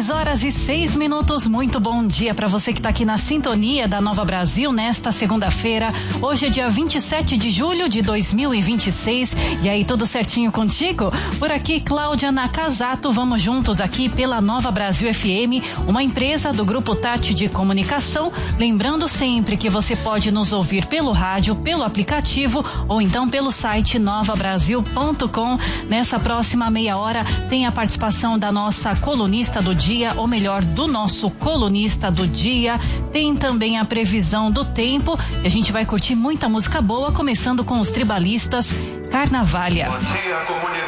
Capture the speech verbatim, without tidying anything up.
dez horas e seis minutos. Muito bom dia para você que está aqui na sintonia da Nova Brasil nesta segunda-feira. Hoje é dia vinte e sete de julho de dois mil e vinte e seis. E aí, tudo certinho contigo? Por aqui, Cláudia Nakazato. Vamos juntos aqui pela Nova Brasil F M, uma empresa do Grupo Tati de Comunicação. Lembrando sempre que você pode nos ouvir pelo rádio, pelo aplicativo ou então pelo site nova brasil ponto com. Nessa próxima meia hora tem a participação da nossa colunista do dia, ou melhor, do nosso colunista do dia. Tem também a previsão do tempo e a gente vai curtir muita música boa, começando com os tribalistas Carnavalha. Bom dia, comunidade.